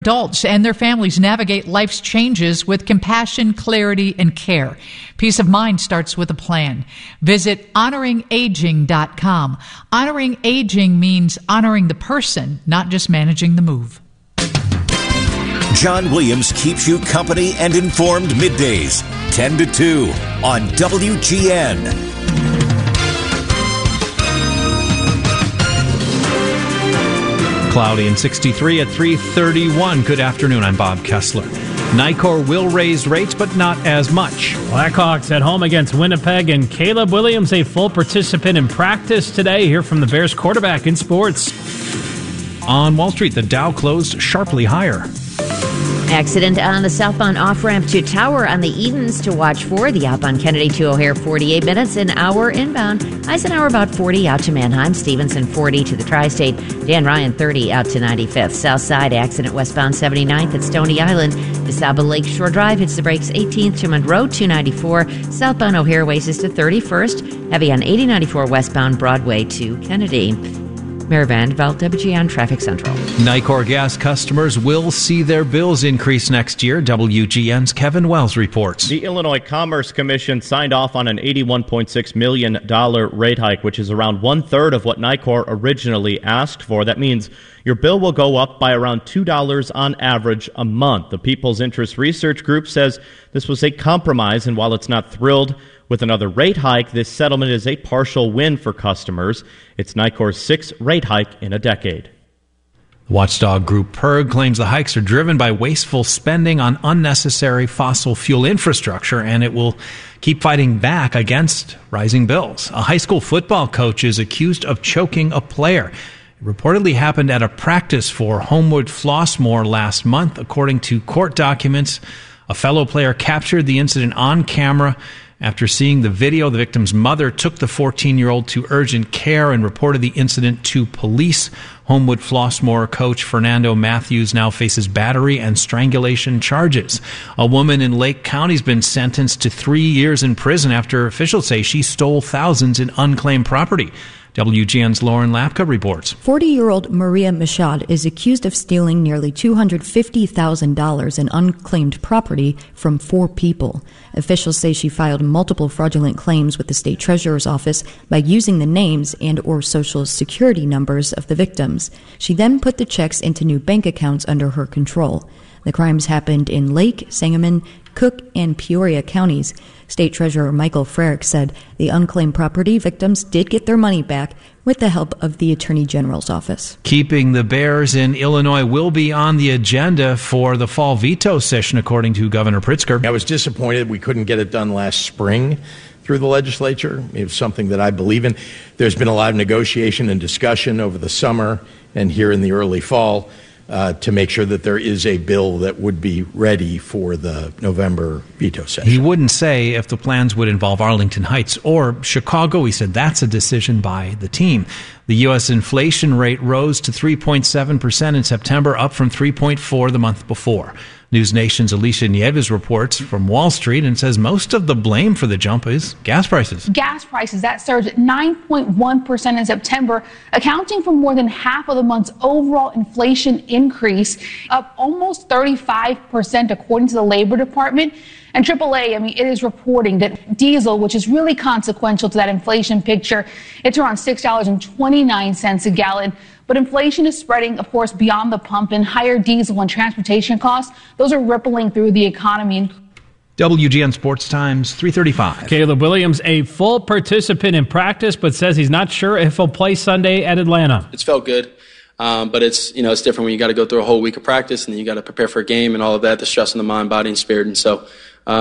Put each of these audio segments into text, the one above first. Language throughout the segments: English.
adults and their families navigate life's changes with compassion, clarity, and care. Peace of mind starts with a plan. Visit honoringaging.com. Honoring aging means honoring the person, not just managing the move. John Williams keeps you company and informed middays, 10 to 2 on WGN. Cloudy and 63 at 3:31. Good afternoon. I'm Bob Kessler. Nicor will raise rates, but not as much. Blackhawks at home against Winnipeg, and Caleb Williams a full participant in practice today. Here from the Bears quarterback in sports. On Wall Street, the Dow closed sharply higher. Accident on the southbound off-ramp to Tower on the Edens to watch for. The outbound Kennedy to O'Hare, 48 minutes, an hour inbound. Eisenhower about 40 out to Manheim. Stevenson 40 to the Tri-State. Dan Ryan 30 out to 95th. South side accident westbound 79th at Stony Island. DeSaba Lakeshore Drive hits the brakes 18th to Monroe 294. Southbound O'Hare Oasis to 31st. Heavy on 8094 westbound Broadway to Kennedy. Mary Vandeveld, WGN Traffic Central. Nicor Gas customers will see their bills increase next year. WGN's Kevin Wells reports. The Illinois Commerce Commission signed off on an $81.6 million rate hike, which is around one-third of what Nicor originally asked for. That means your bill will go up by around $2 on average a month. The People's Interest Research Group says this was a compromise, and while it's not thrilled with another rate hike, this settlement is a partial win for customers. It's Nicor's sixth rate hike in a decade. The watchdog group PIRG claims the hikes are driven by wasteful spending on unnecessary fossil fuel infrastructure, and it will keep fighting back against rising bills. A high school football coach is accused of choking a player. It reportedly happened at a practice for Homewood Flossmoor last month. According to court documents, a fellow player captured the incident on camera. After seeing the video, the victim's mother took the 14-year-old to urgent care and reported the incident to police. Homewood Flossmoor coach Fernando Matthews now faces battery and strangulation charges. A woman in Lake County has been sentenced to 3 years in prison after officials say she stole thousands in unclaimed property. WGN's Lauren Lapka reports. 40-year-old Maria Machad is accused of stealing nearly $250,000 in unclaimed property from 4 people. Officials say she filed multiple fraudulent claims with the state treasurer's office by using the names and or social security numbers of the victims. She then put the checks into new bank accounts under her control. The crimes happened in Lake, Sangamon, Cook, and Peoria counties. State Treasurer Michael Frerick said the unclaimed property victims did get their money back with the help of the Attorney General's office. Keeping the Bears in Illinois will be on the agenda for the fall veto session, according to Governor Pritzker. I was disappointed we couldn't get it done last spring through the legislature. It was something that I believe in. There's been a lot of negotiation and discussion over the summer and here in the early fall to make sure that there is a bill that would be ready for the November veto session. He wouldn't say if the plans would involve Arlington Heights or Chicago. He said that's a decision by the team. The U.S. inflation rate rose to 3.7% in September, up from 3.4% the month before. News Nation's Alicia Nieves reports from Wall Street and says most of the blame for the jump is gas prices. Gas prices, that surged 9.1% in September, accounting for more than half of the month's overall inflation increase, up almost 35% according to the Labor Department. And AAA, it is reporting that diesel, which is really consequential to that inflation picture, it's around $6.29 a gallon. But inflation is spreading, of course, beyond the pump, and higher diesel and transportation costs, those are rippling through the economy. WGN Sports Times, 3:35. Caleb Williams, a full participant in practice, but says he's not sure if he'll play Sunday at Atlanta. It's felt good, but it's different when you got to go through a whole week of practice and then you got to prepare for a game and all of that, the stress on the mind, body, and spirit. And so,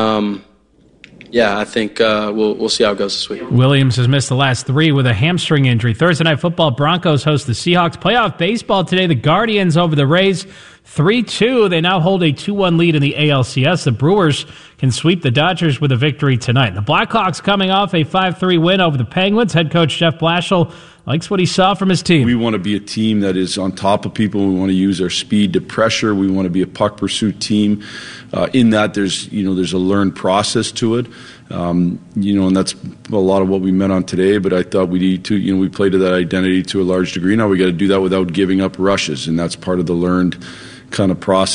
I think we'll see how it goes this week. Williams has missed the last 3 with a hamstring injury. Thursday Night Football, Broncos host the Seahawks. Playoff baseball today, the Guardians over the Rays, 3-2. They now hold a 2-1 lead in the ALCS. The Brewers can sweep the Dodgers with a victory tonight. The Blackhawks coming off a 5-3 win over the Penguins. Head coach Jeff Blashill likes what he saw from his team. We want to be a team that is on top of people. We want to use our speed to pressure. We want to be a puck pursuit team. In that, there's a learned process to it. And that's a lot of what we meant on today. But I thought we need to, we played to that identity to a large degree. Now we got to do that without giving up rushes, and that's part of the learned kind of process.